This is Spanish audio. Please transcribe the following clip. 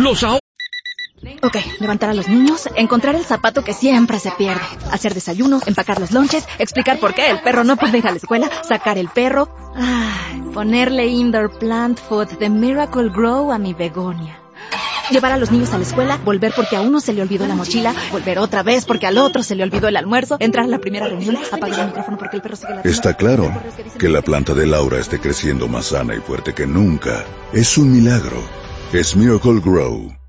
Los ahorros. Ok, levantar a los niños, encontrar el zapato que siempre se pierde, hacer desayunos, empacar los lonches, explicar por qué el perro no puede ir a la escuela, sacar el perro, ponerle indoor plant food de Miracle Grow a mi begonia. Llevar a los niños a la escuela, volver porque a uno se le olvidó la mochila, volver otra vez porque al otro se le olvidó el almuerzo, entrar a la primera reunión, apagar el micrófono porque el perro sigue ladrando. Está claro que la planta de Laura esté creciendo más sana y fuerte que nunca. Es un milagro. Es Miracle Grow.